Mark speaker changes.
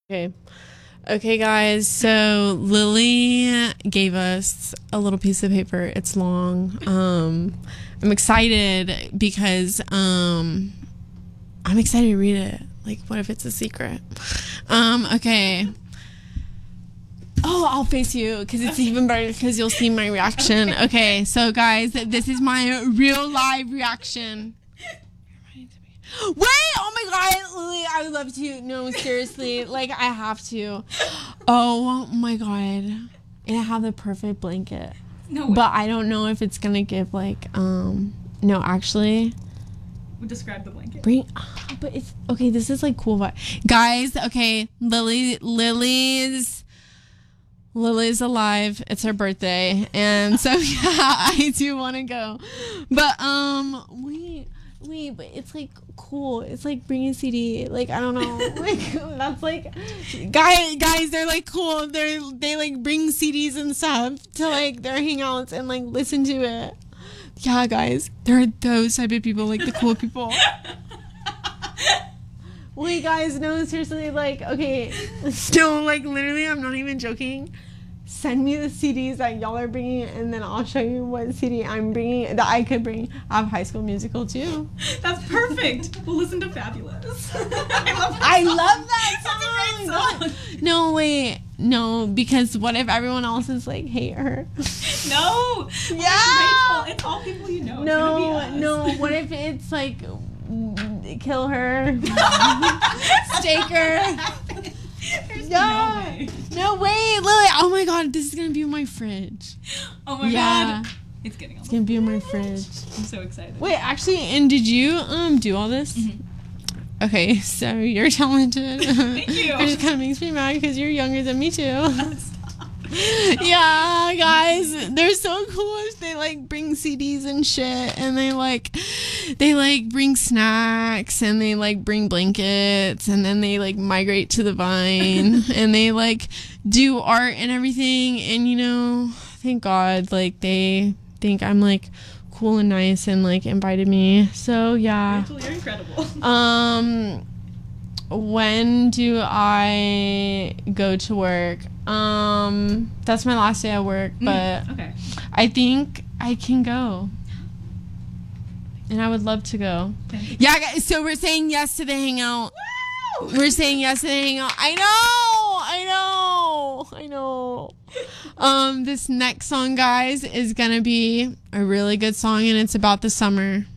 Speaker 1: Okay. Okay, guys. So Lily gave us a little piece of paper. It's long. I'm excited because I'm excited to read it. Like, what if it's a secret? Okay. Oh, I'll face you because it's even better because you'll see my reaction. Okay, so guys, this is my real live reaction. Wait! Oh my god, Lily, I would love to. No, seriously, like I have to. Oh my god, and I have the perfect blanket.
Speaker 2: No way.
Speaker 1: But I don't know if it's gonna give like No, actually.
Speaker 2: Describe the blanket.
Speaker 1: But it's okay. This is like cool, but guys, okay, Lily's alive. It's her birthday, and so yeah, I do want to go. But wait, but it's like cool. It's like bringing a CD. Like I don't know. Like that's like guys. They're like cool. They like bring CDs and stuff to like their hangouts and like listen to it. Yeah, guys, they're those type of people, like the cool people. Wait, guys, no, seriously, like, okay, no, like, literally, I'm not even joking. Send me the CDs that y'all are bringing, and then I'll show you what CD I'm bringing, that I could bring. I have High School Musical, too.
Speaker 2: That's perfect. We'll listen to Fabulous.
Speaker 1: I love that song.
Speaker 2: That's a great song.
Speaker 1: No, wait. No, because what if everyone else is, like, hate her?
Speaker 2: No.
Speaker 1: Yeah.
Speaker 2: Rachel, it's all people you know.
Speaker 1: No, what if it's, like, kill her, stake her?
Speaker 2: There's
Speaker 1: Yeah.
Speaker 2: no way.
Speaker 1: No way, Lily. Oh my god, this is gonna be in my fridge.
Speaker 2: Oh my
Speaker 1: Yeah.
Speaker 2: god. It's getting
Speaker 1: It's gonna be in my fridge.
Speaker 2: I'm so excited.
Speaker 1: Wait, actually, and did you do all this?
Speaker 2: Mhm.
Speaker 1: Okay, so you're talented.
Speaker 2: Thank you.
Speaker 1: It just kind of makes me mad because you're younger than me too.
Speaker 2: Stop.
Speaker 1: Yeah, guys, they're so cool. They like bring CDs and shit, and they like bring snacks, and they like bring blankets, and then they like migrate to the Vine, and they like do art and everything. And you know, thank God, like they think I'm like cool and nice, and like invited me. So yeah.
Speaker 2: Rachel, you're incredible.
Speaker 1: When do I go to work? That's my last day at work, but
Speaker 2: Okay.
Speaker 1: I think I can go. And I would love to go.
Speaker 2: Okay.
Speaker 1: Yeah, guys, so we're saying yes to the hangout.
Speaker 2: Woo!
Speaker 1: We're saying yes to the hangout. I know. This next song, guys, is gonna be a really good song, and it's about the summer.